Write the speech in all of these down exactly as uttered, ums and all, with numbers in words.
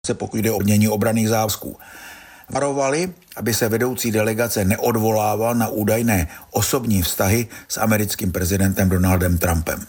pokud jde o plnění obranných závazků. Varovali, aby se vedoucí delegace neodvolával na údajné osobní vztahy s americkým prezidentem Donaldem Trumpem.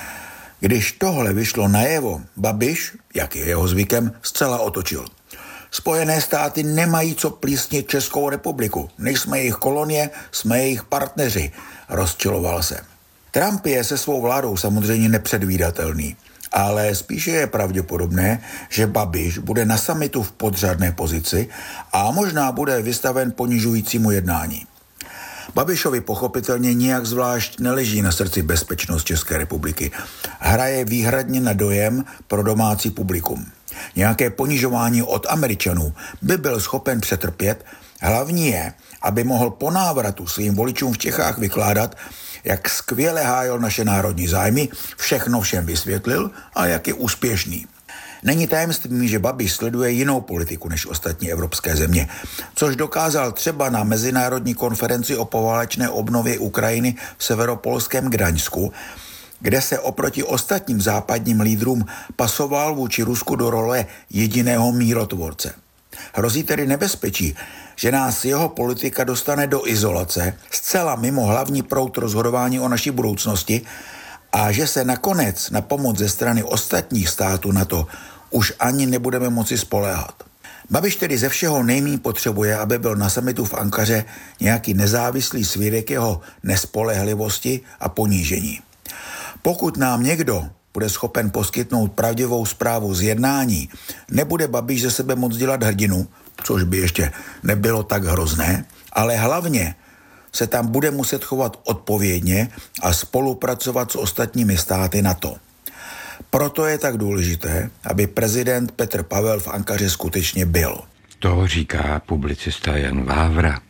Když tohle vyšlo najevo, Babiš, jak je jeho zvykem, zcela otočil. Spojené státy nemají co plísnit Českou republiku. Nejsme jejich kolonie, jsme jejich partneři, rozčiloval se. Trump je se svou vládou samozřejmě nepředvídatelný, ale spíše je pravděpodobné, že Babiš bude na summitu v podřadné pozici a možná bude vystaven ponižujícímu jednání. Babišovi pochopitelně nijak zvlášť neleží na srdci bezpečnost České republiky. Hraje výhradně na dojem pro domácí publikum. Nějaké ponižování od Američanů by byl schopen přetrpět, hlavní je, aby mohl po návratu svým voličům v Čechách vykládat, jak skvěle hájil naše národní zájmy, všechno všem vysvětlil a jak je úspěšný. Není tajemstvím, že Babiš sleduje jinou politiku než ostatní evropské země, což dokázal třeba na mezinárodní konferenci o poválečné obnově Ukrajiny v severopolském Gdaňsku, kde se oproti ostatním západním lídrům pasoval vůči Rusku do role jediného mírotvorce. Hrozí tedy nebezpečí, že nás jeho politika dostane do izolace, zcela mimo hlavní proud rozhodování o naší budoucnosti a že se nakonec na pomoc ze strany ostatních států NATO už ani nebudeme moci spoléhat. Babiš tedy ze všeho nejméně potřebuje, aby byl na summitu v Ankaře nějaký nezávislý svědek jeho nespolehlivosti a ponížení. Pokud nám někdo bude schopen poskytnout pravdivou zprávu z jednání, nebude Babiš ze sebe moc dělat hrdinu, což by ještě nebylo tak hrozné, ale hlavně se tam bude muset chovat odpovědně a spolupracovat s ostatními státy NATO. Proto je tak důležité, aby prezident Petr Pavel v Ankaře skutečně byl. To říká publicista Jan Vávra.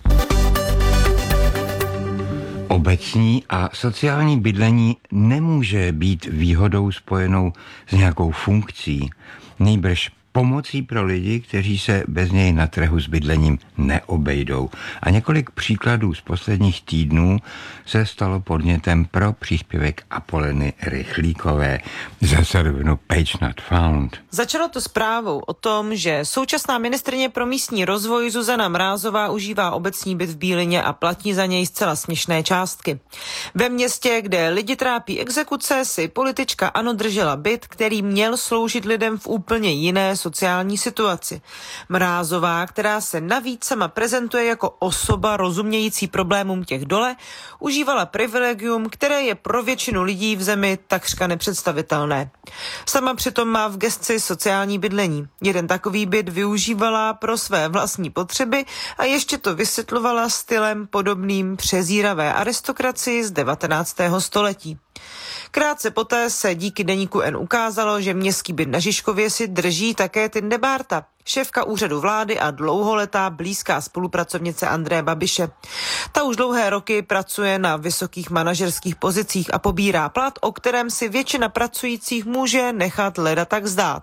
Obecní a sociální bydlení nemůže být výhodou spojenou s nějakou funkcí, nejbrž pomocí pro lidi, kteří se bez něj na trhu s bydlením neobejdou. A několik příkladů z posledních týdnů se stalo podnětem pro příspěvek Apoleny Rychlíkové za serveru Page Not Found. Začalo to zprávou o tom, že současná ministryně pro místní rozvoj Zuzana Mrázová užívá obecní byt v Bílině a platí za něj zcela směšné částky. Ve městě, kde lidi trápí exekuce, si politička ANO držela byt, který měl sloužit lidem v úplně jiné sociální situaci. Mrázová, která se navíc sama prezentuje jako osoba rozumějící problémům těch dole, užívala privilegium, které je pro většinu lidí v zemi takřka nepředstavitelné. Sama přitom má v gesci sociální bydlení. Jeden takový byt využívala pro své vlastní potřeby a ještě to vysvětlovala stylem podobným přezíravé aristokracii z devatenáctého století. Krátce poté se díky deníku N ukázalo, že městský byt na Žižkově si drží také Tinde Bárta, šéfka úřadu vlády a dlouholetá blízká spolupracovnice Andreje Babiše. Ta už dlouhé roky pracuje na vysokých manažerských pozicích a pobírá plat, o kterém si většina pracujících může nechat leda tak zdát.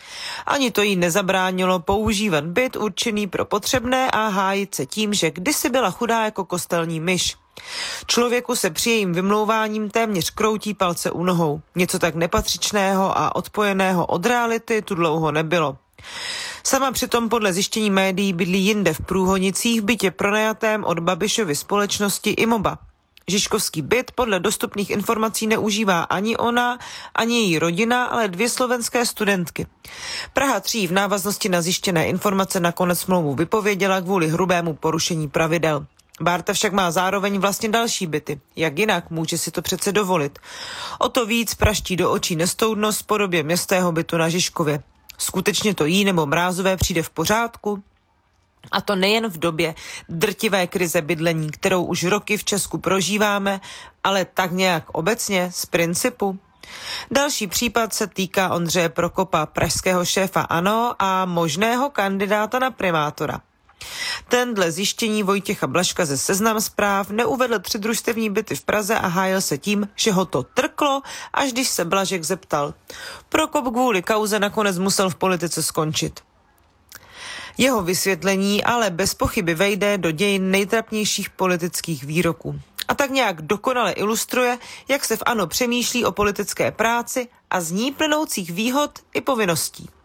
Ani to jí nezabránilo používat byt určený pro potřebné a hájit se tím, že kdysi byla chudá jako kostelní myš. Člověku se při jejím vymlouváním téměř kroutí palce u nohou. Něco tak nepatřičného a odpojeného od reality tu dlouho nebylo. Sama přitom podle zjištění médií bydlí jinde v Průhonicích v bytě pronajatém od Babišovy společnosti Imoba. Žižkovský byt podle dostupných informací neužívá ani ona, ani její rodina, ale dvě slovenské studentky. Praha tři v návaznosti na zjištěné informace nakonec smlouvu vypověděla kvůli hrubému porušení pravidel. Bárta však má zároveň vlastně další byty. Jak jinak, může si to přece dovolit. O to víc praští do očí nestoudnost v podobě městského bytu na Žižkově. Skutečně to jí nebo Mrázové přijde v pořádku? A to nejen v době drtivé krize bydlení, kterou už roky v Česku prožíváme, ale tak nějak obecně z principu. Další případ se týká Ondřeje Prokopa, pražského šéfa ANO a možného kandidáta na primátora. Ten dle zjištění Vojtěcha Blažka ze Seznam Zpráv neuvedl tři družstevní byty v Praze a hájil se tím, že ho to trklo, až když se Blažek zeptal. Prokop kvůli kauze nakonec musel v politice skončit. Jeho vysvětlení ale bez pochyby vejde do dějin nejtrapnějších politických výroků. A tak nějak dokonale ilustruje, jak se v ANO přemýšlí o politické práci a z ní plynoucích výhod i povinností.